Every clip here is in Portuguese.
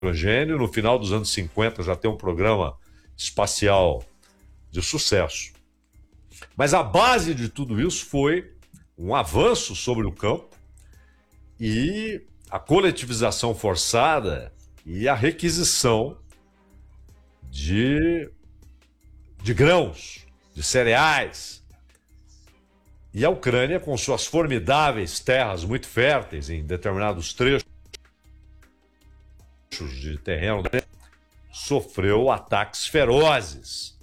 hidrogênio. No final dos anos 50 já tem um programa espacial de sucesso. Mas a base de tudo isso foi um avanço sobre o campo e a coletivização forçada e a requisição de grãos, de cereais. E a Ucrânia, com suas formidáveis terras muito férteis em determinados trechos de terreno, sofreu ataques ferozes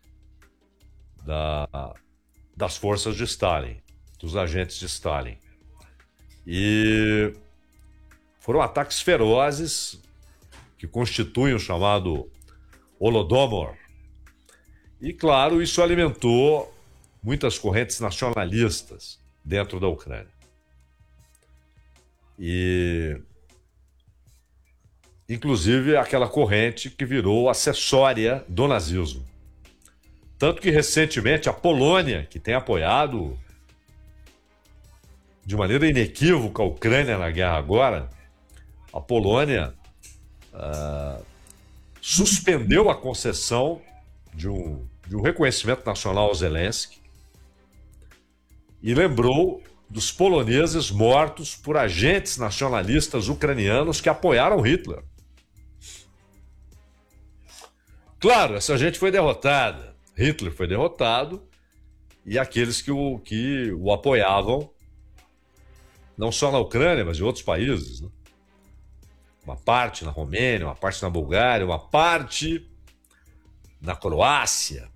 das forças de Stalin, dos agentes de Stalin. E foram ataques ferozes que constituem o chamado Holodomor. E, claro, isso alimentou muitas correntes nacionalistas dentro da Ucrânia. E, inclusive, aquela corrente que virou acessória do nazismo. Tanto que, recentemente, a Polônia, que tem apoiado de maneira inequívoca a Ucrânia na guerra agora, a Polônia suspendeu a concessão de um reconhecimento nacional ao Zelensky e lembrou dos poloneses mortos por agentes nacionalistas ucranianos que apoiaram Hitler. Claro, essa gente foi derrotada. Hitler foi derrotado e aqueles que o apoiavam, não só na Ucrânia, mas em outros países, né? Uma parte na Romênia, uma parte na Bulgária, uma parte na Croácia.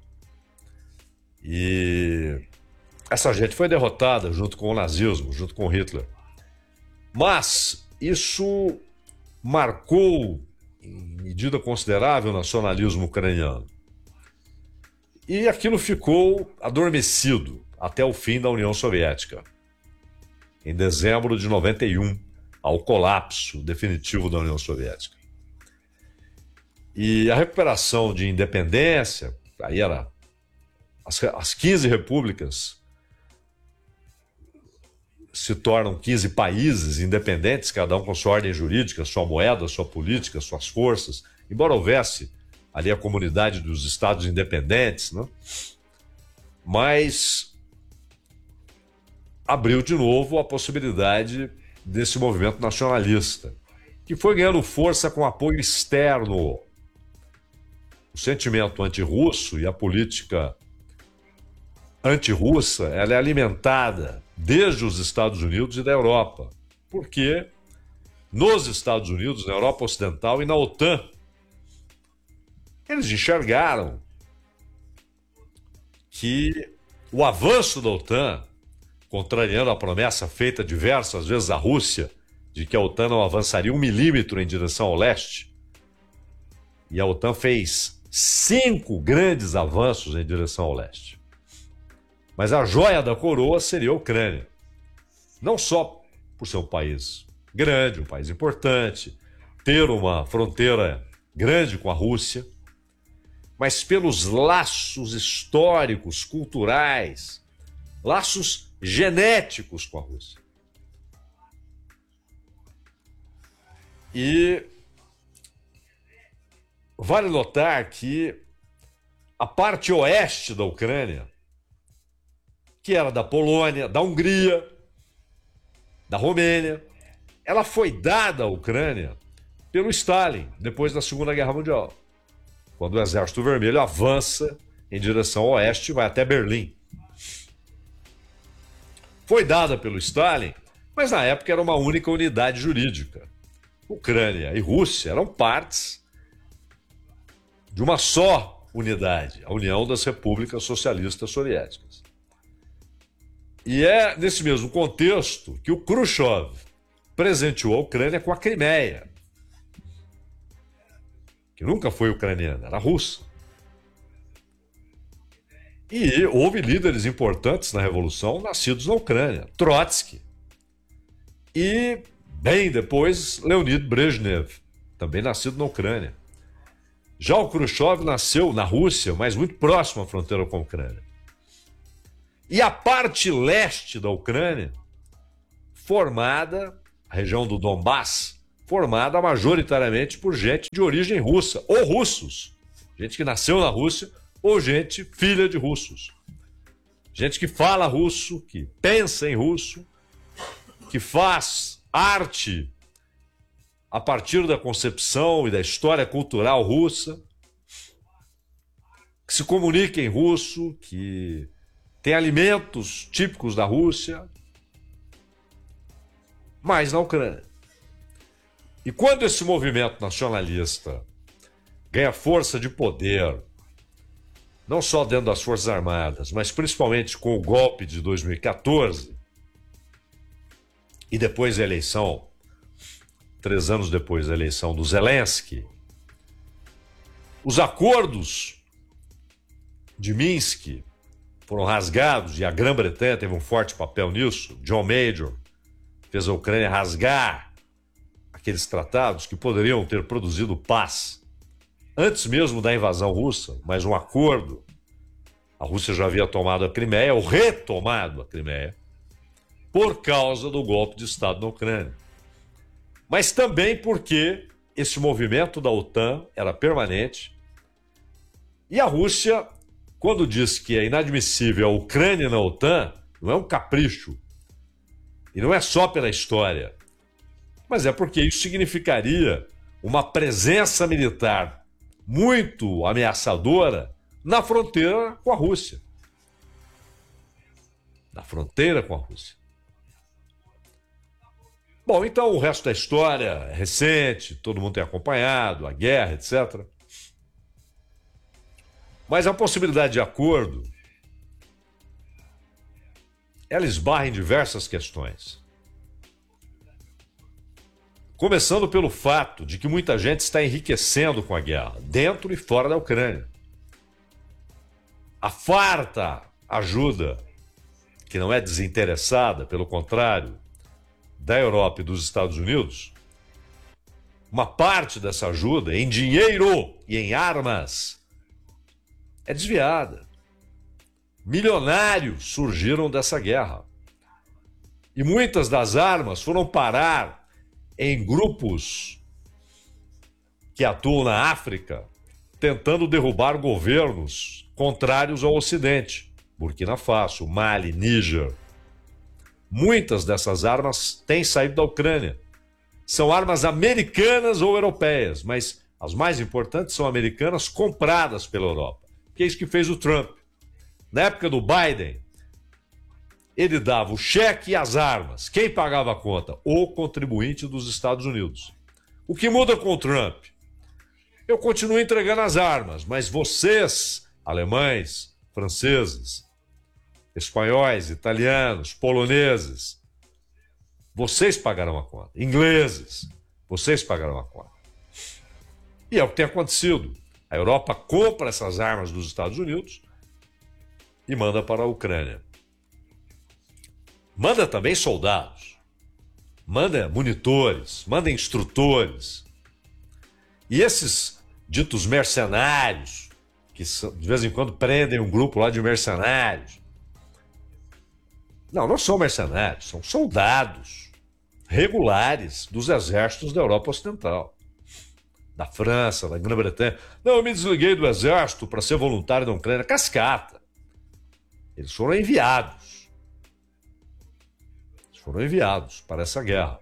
E essa gente foi derrotada junto com o nazismo, junto com Hitler. Mas isso marcou, em medida considerável, o nacionalismo ucraniano. E aquilo ficou adormecido até o fim da União Soviética, em dezembro de 91, ao colapso definitivo da União Soviética. E a recuperação de independência, aí era as 15 repúblicas se tornam 15 países independentes, cada um com sua ordem jurídica, sua moeda, sua política, suas forças, embora houvesse ali a comunidade dos estados independentes, né? Mas abriu de novo a possibilidade desse movimento nacionalista, que foi ganhando força com apoio externo. O sentimento antirrusso e a política antirrussa, ela é alimentada desde os Estados Unidos e da Europa, porque nos Estados Unidos, na Europa Ocidental e na OTAN, eles enxergaram que o avanço da OTAN, contrariando a promessa feita diversas vezes à Rússia de que a OTAN não avançaria 1 milímetro em direção ao leste, e a OTAN fez 5 grandes avanços em direção ao leste. Mas a joia da coroa seria a Ucrânia. Não só por ser um país grande, um país importante, ter uma fronteira grande com a Rússia, mas pelos laços históricos, culturais, laços genéticos com a Rússia. E vale notar que a parte oeste da Ucrânia, que era da Polônia, da Hungria, da Romênia, ela foi dada à Ucrânia pelo Stalin depois da Segunda Guerra Mundial, quando o Exército Vermelho avança em direção ao oeste e vai até Berlim. Foi dada pelo Stalin, mas na época era uma única unidade jurídica. Ucrânia e Rússia eram partes de uma só unidade, a União das Repúblicas Socialistas Soviéticas. E é nesse mesmo contexto que o Khrushchev presenteou a Ucrânia com a Crimeia, que nunca foi ucraniana, era russa. E houve líderes importantes na Revolução nascidos na Ucrânia, Trotsky. E, bem depois, Leonid Brezhnev, também nascido na Ucrânia. Já o Khrushchev nasceu na Rússia, mas muito próximo à fronteira com a Ucrânia. E a parte leste da Ucrânia, formada, a região do Donbass, formada majoritariamente por gente de origem russa, ou russos. Gente que nasceu na Rússia, ou gente filha de russos. Gente que fala russo, que pensa em russo, que faz arte a partir da concepção e da história cultural russa, que se comunica em russo, que tem alimentos típicos da Rússia, mas na Ucrânia. E quando esse movimento nacionalista ganha força de poder, não só dentro das Forças Armadas, mas principalmente com o golpe de 2014 e depois a eleição, 3 anos depois da eleição do Zelensky, os acordos de Minsk foram rasgados e a Grã-Bretanha teve um forte papel nisso. John Major fez a Ucrânia rasgar aqueles tratados que poderiam ter produzido paz antes mesmo da invasão russa, mas um acordo. A Rússia já havia tomado a Crimeia, ou retomado a Crimeia, por causa do golpe de Estado na Ucrânia. Mas também porque esse movimento da OTAN era permanente e a Rússia, quando diz que é inadmissível a Ucrânia na OTAN, não é um capricho e não é só pela história, mas é porque isso significaria uma presença militar muito ameaçadora na fronteira com a Rússia. Na fronteira com a Rússia. Bom, então o resto da história é recente, todo mundo tem acompanhado, a guerra, etc. Mas a possibilidade de acordo, ela esbarra em diversas questões. Começando pelo fato de que muita gente está enriquecendo com a guerra, dentro e fora da Ucrânia. A farta ajuda, que não é desinteressada, pelo contrário, da Europa e dos Estados Unidos, uma parte dessa ajuda em dinheiro e em armas é desviada. Milionários surgiram dessa guerra. E muitas das armas foram parar em grupos que atuam na África, tentando derrubar governos contrários ao Ocidente. Burkina Faso, Mali, Níger. Muitas dessas armas têm saído da Ucrânia. São armas americanas ou europeias, mas as mais importantes são americanas compradas pela Europa. Que é isso que fez o Trump. Na época do Biden, ele dava o cheque e as armas. Quem pagava a conta? O contribuinte dos Estados Unidos. O que muda com o Trump? Eu continuo entregando as armas, mas vocês, alemães, franceses, espanhóis, italianos, poloneses, vocês pagaram a conta. Ingleses, vocês pagaram a conta. E é o que tem acontecido. A Europa compra essas armas dos Estados Unidos e manda para a Ucrânia. Manda também soldados, manda monitores, manda instrutores. E esses ditos mercenários, que de vez em quando prendem um grupo lá de mercenários. Não são mercenários, são soldados regulares dos exércitos da Europa Ocidental. Da França, da Grã-Bretanha. Não, eu me desliguei do exército para ser voluntário na Ucrânia. Cascata. Eles foram enviados. Para essa guerra.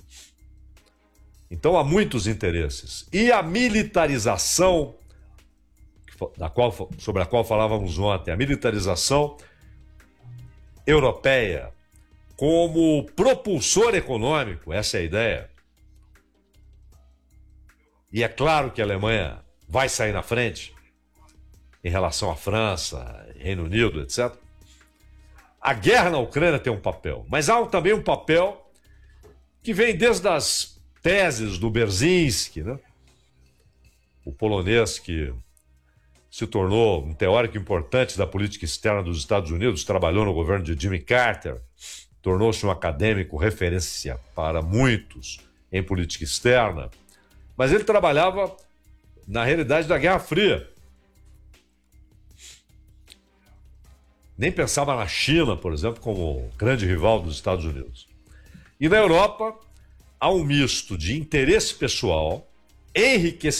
Então há muitos interesses. E a militarização, sobre a qual falávamos ontem, a militarização europeia como propulsor econômico, essa é a ideia. E é claro que a Alemanha vai sair na frente em relação à França, Reino Unido, etc. A guerra na Ucrânia tem um papel, mas há também um papel que vem desde as teses do Brzezinski, né? O polonês que se tornou um teórico importante da política externa dos Estados Unidos, trabalhou no governo de Jimmy Carter, tornou-se um acadêmico referência para muitos em política externa, mas ele trabalhava na realidade da Guerra Fria. Nem pensava na China, por exemplo, como grande rival dos Estados Unidos. E na Europa, há um misto de interesse pessoal, enriquecimento